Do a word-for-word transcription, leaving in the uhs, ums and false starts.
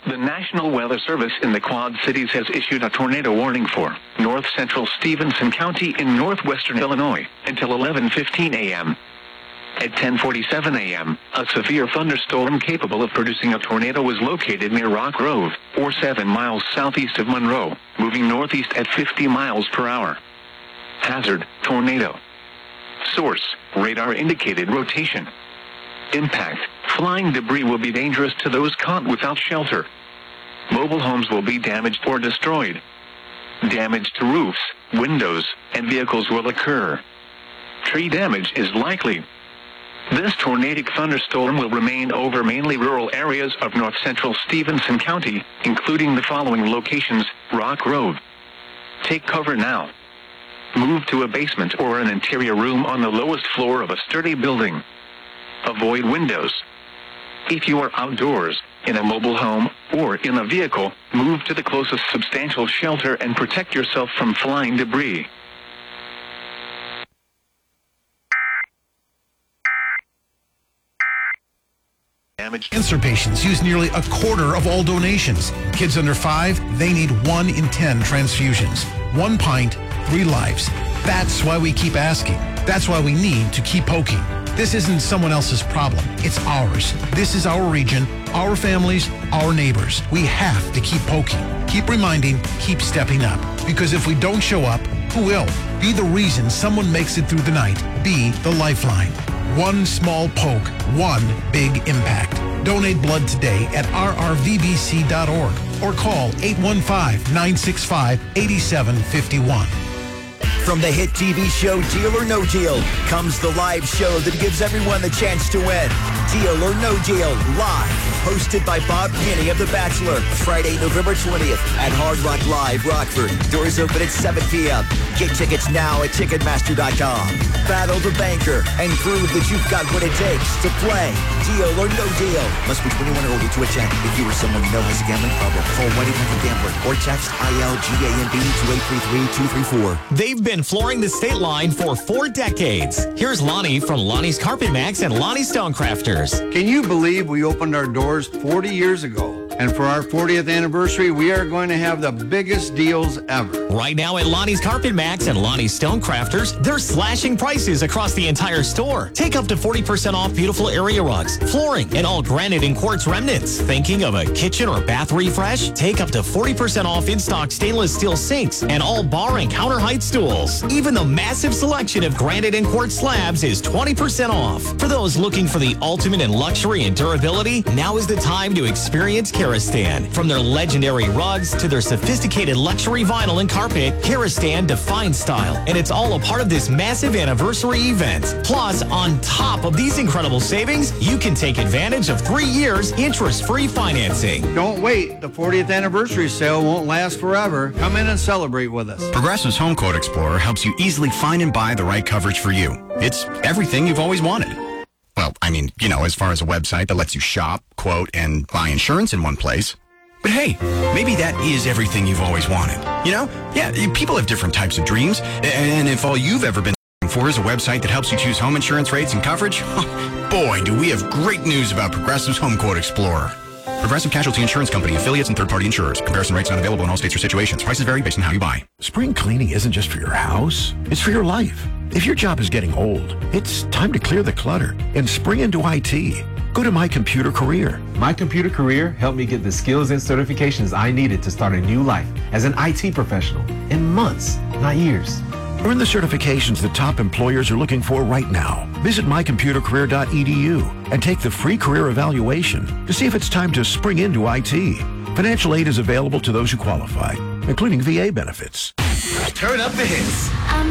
The National Weather Service in the Quad Cities has issued a tornado warning for north central Stevenson County in northwestern Illinois until eleven fifteen a.m. At ten forty-seven a.m., a severe thunderstorm capable of producing a tornado was located near Rock Grove, or seven miles southeast of Monroe, moving northeast at fifty miles per hour. Hazard, tornado. Source, radar indicated rotation. Impact, flying debris will be dangerous to those caught without shelter. Mobile homes will be damaged or destroyed. Damage to roofs, windows, and vehicles will occur. Tree damage is likely. This tornadic thunderstorm will remain over mainly rural areas of north central Stevenson County, including the following locations: Rock Grove. Take cover now. Move to a basement or an interior room on the lowest floor of a sturdy building. Avoid windows. If you are outdoors, in a mobile home, or in a vehicle, move to the closest substantial shelter and protect yourself from flying debris. Cancer patients use nearly a quarter of all donations. Kids under five, they need one in ten transfusions. One pint, three lives. That's why we keep asking. That's why we need to keep poking. This isn't someone else's problem. It's ours. This is our region, our families, our neighbors. We have to keep poking. Keep reminding, keep stepping up. Because if we don't show up, who will? Be the reason someone makes it through the night. Be the lifeline. One small poke, one big impact. Donate blood today at r r v b c dot org or call eight one five, nine six five, eight seven five one. From the hit T V show Deal or No Deal comes the live show that gives everyone the chance to win. Deal or No Deal, live. Hosted by Bob Kinney of The Bachelor. Friday, November twentieth at Hard Rock Live, Rockford. Doors open at seven p.m. Get tickets now at Ticketmaster dot com. Battle the banker and prove that you've got what it takes to play Deal or No Deal. Must be twenty-one or older to attend. If you or someone you know has a gambling problem, call one eight hundred gambler or text I L G A N B to eight three three, two three four. They've been flooring the state line for four decades. Here's Lonnie from Lonnie's Carpet Max and Lonnie Stonecrafters. Can you believe we opened our doors forty years ago? And for our fortieth anniversary, we are going to have the biggest deals ever. Right now at Lonnie's Carpet Max and Lonnie's Stonecrafters, they're slashing prices across the entire store. Take up to forty percent off beautiful area rugs, flooring, and all granite and quartz remnants. Thinking of a kitchen or bath refresh? Take up to forty percent off in-stock stainless steel sinks and all bar and counter height stools. Even the massive selection of granite and quartz slabs is twenty percent off. For those looking for the ultimate in luxury and durability, now is the time to experience Karastan. From their legendary rugs to their sophisticated luxury vinyl and carpet, Karastan defines style, and it's all a part of this massive anniversary event. Plus, on top of these incredible savings, you can take advantage of three years interest-free financing. Don't wait. The fortieth anniversary sale won't last forever. Come in and celebrate with us. Progressive's Home Quote Explorer helps you easily find and buy the right coverage for you. It's everything you've always wanted. Well, I mean, you know, as far as a website that lets you shop, quote, and buy insurance in one place. But hey, maybe that is everything you've always wanted. You know? Yeah, people have different types of dreams. And if all you've ever been looking for is a website that helps you choose home insurance rates and coverage, boy, do we have great news about Progressive's Home Quote Explorer. Progressive Casualty Insurance Company, affiliates, and third-party insurers. Comparison rates not available in all states or situations. Prices vary based on how you buy. Spring cleaning isn't just for your house. It's for your life. If your job is getting old, it's time to clear the clutter and spring into I T. Go to My Computer Career. My Computer Career helped me get the skills and certifications I needed to start a new life as an I T professional in months, not years. Earn the certifications that top employers are looking for right now. Visit my computer career dot e d u and take the free career evaluation to see if it's time to spring into I T. Financial aid is available to those who qualify, including V A benefits. Turn up the hits.